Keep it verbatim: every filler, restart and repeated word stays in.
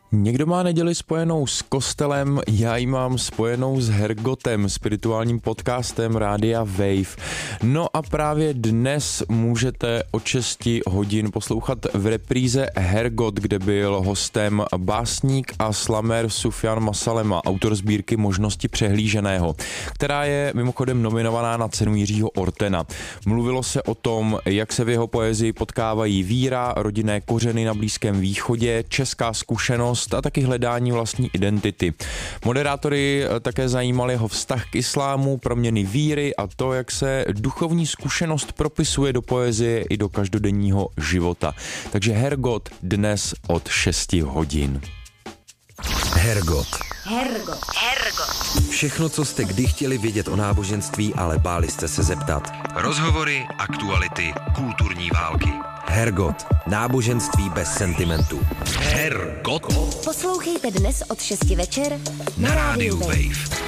Někdo má neděli spojenou s kostelem, já ji mám spojenou s Hergotem, spirituálním podcastem Rádia Wave. No a právě dnes můžete od šesti hodin poslouchat v repríze Hergot, kde byl hostem básník a slamér Sufjan Masalema, autor sbírky Možnosti přehlíženého, která je mimochodem nominovaná na cenu Jiřího Ortena. Mluvilo se o tom, jak se v jeho poezii potkávají víra, rodinné kořeny na Blízkém východě, česká zkušenost a taky hledání vlastní identity. Moderátory také zajímal jeho vztah k islámu, proměny víry a to, jak se duchovní zkušenost propisuje do poezie i do každodenního života. Takže Hergot dnes od šesti hodin. Hergot. Hergot. Hergot. Všechno, co jste kdy chtěli vědět o náboženství, ale báli jste se zeptat. Rozhovory, aktuality, kulturní války. Hergot. Náboženství bez sentimentu. Hergot. Poslouchejte dnes od šesti večer na rádiu Wave.